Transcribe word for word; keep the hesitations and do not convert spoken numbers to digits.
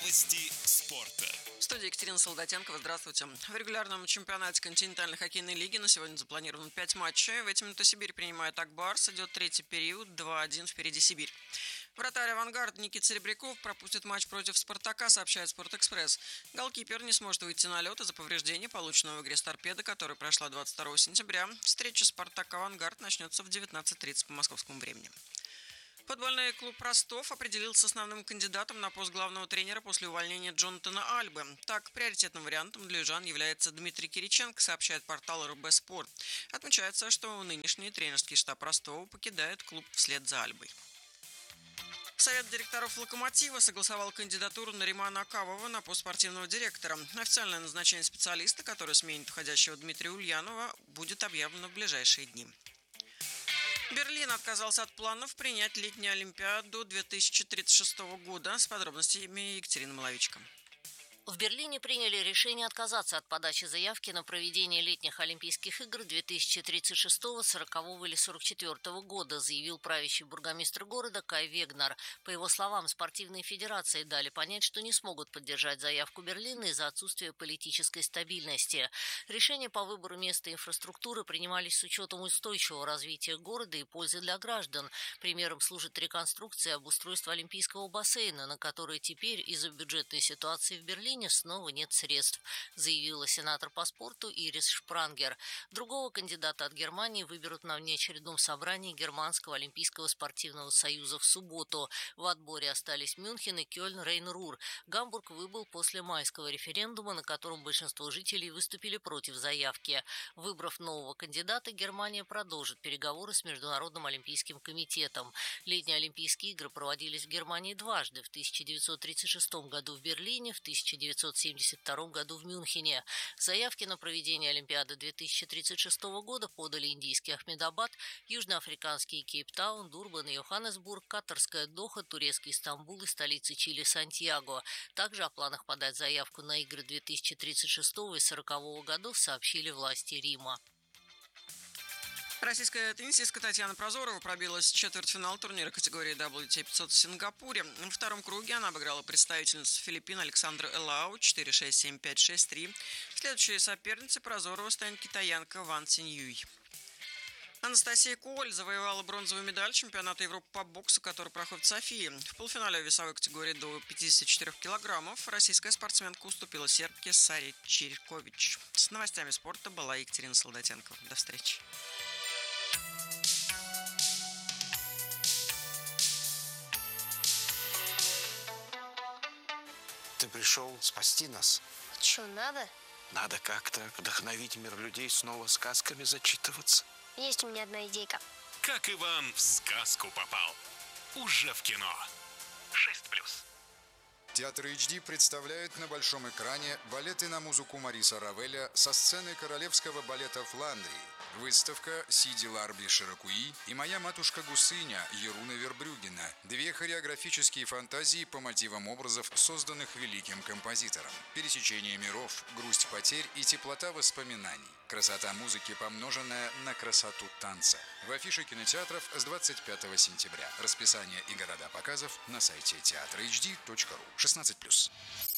Новости спорта. В студии Екатерина Солдатенкова. Здравствуйте. В регулярном чемпионате континентальной хоккейной лиги на сегодня запланировано пять матчей. В эти минуты Сибирь принимает Акбарс. Идет третий период. два один впереди Сибирь. Вратарь «Авангард» Никита Серебряков пропустит матч против «Спартака», сообщает «Спортэкспресс». Голкипер не сможет выйти на лед из-за повреждения, полученного в игре с «Торпедо», которая прошла двадцать второго сентября. Встреча «Спартак-Авангард» начнется в девятнадцать тридцать по московскому времени. Футбольный клуб «Ростов» определился основным кандидатом на пост главного тренера после увольнения Джонатана Альбы. Так, приоритетным вариантом для южан является Дмитрий Кириченко, сообщает портал эр бэ Спорт. Отмечается, что нынешний тренерский штаб Ростова покидает клуб вслед за Альбой. Совет директоров «Локомотива» согласовал кандидатуру Наримана Акавова на пост спортивного директора. Официальное назначение специалиста, который сменит уходящего Дмитрия Ульянова, будет объявлено в ближайшие дни. Берлин отказался от планов принять летнюю Олимпиаду две тысячи тридцать шестого года. С подробностями Екатерина Маловичка. В Берлине приняли решение отказаться от подачи заявки на проведение летних Олимпийских игр две тысячи тридцать шестого, сорокового или сорок четвёртого года, заявил правящий бургомистр города Кай Вегнер. По его словам, спортивные федерации дали понять, что не смогут поддержать заявку Берлина из-за отсутствия политической стабильности. Решения по выбору места инфраструктуры принимались с учетом устойчивого развития города и пользы для граждан. Примером служит реконструкция и обустройство Олимпийского бассейна, на который теперь из-за бюджетной ситуации в Берлине снова нет средств, заявила сенатор по спорту Ирис Шпрангер. Другого кандидата от Германии выберут на внеочередном собрании Германского олимпийского спортивного союза в субботу. В отборе остались Мюнхен и Кёльн, Рейн-Рур. Гамбург выбыл после майского референдума, на котором большинство жителей выступили против заявки. Выбрав нового кандидата, Германия продолжит переговоры с Международным олимпийским комитетом. Летние Олимпийские игры проводились в Германии дважды: в тысяча девятьсот тридцать шестом году в Берлине, в тысяча девятьсот семьдесят втором году в Мюнхене. Заявки на проведение Олимпиады две тысячи тридцать шестого года подали индийский Ахмедабад, южноафриканский Кейптаун, Дурбан и Йоханнесбург, катарская Доха, турецкий Стамбул и столица Чили Сантьяго. Также о планах подать заявку на игры две тысячи тридцать шестого и сорокового годов сообщили власти Рима. Российская теннисистка Татьяна Прозорова пробилась в четвертьфинал турнира категории дабл ю ти эй пятьсот в Сингапуре. Во втором круге она обыграла представительницу Филиппин Александру Элау четыре шесть семь пять шесть три. Следующей соперницей Прозорова станет китаянка Ван Циньюй. Анастасия Коль завоевала бронзовую медаль чемпионата Европы по боксу, который проходит в Софии. В полуфинале весовой категории до пятидесяти четырёх килограммов российская спортсменка уступила сербке Саре Чирикович. С новостями спорта была Екатерина Солдатенкова. До встречи. Ты пришел спасти нас. Че, надо? Надо как-то вдохновить мир людей снова сказками зачитываться. Есть у меня одна идейка. Как Иван в сказку попал. Уже в кино. шесть плюс. Театр эйч ди представляет на большом экране балеты на музыку Мариса Равеля со сцены королевского балета Фландрии. Выставка «Сиди Ларби Широкуи» и «Моя матушка Гусыня» Еруна Вербрюгена. Две хореографические фантазии по мотивам образов, созданных великим композитором. Пересечение миров, грусть потерь и теплота воспоминаний. Красота музыки, помноженная на красоту танца. В афише кинотеатров с двадцать пятого сентября. Расписание и города показов на сайте театр эйч ди точка ру. шестнадцать плюс.